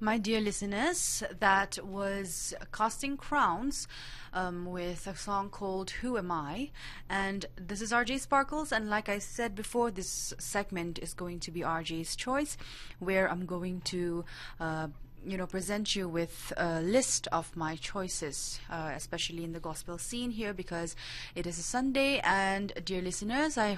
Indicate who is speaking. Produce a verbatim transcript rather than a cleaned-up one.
Speaker 1: My dear listeners, that was Casting Crowns um, with a song called Who Am I? And this is R J Sparkles, and like I said before, this segment is going to be R J's Choice, where I'm going to uh, you know, present you with a list of my choices, uh, especially in the gospel scene here, because it is a Sunday. And dear listeners, I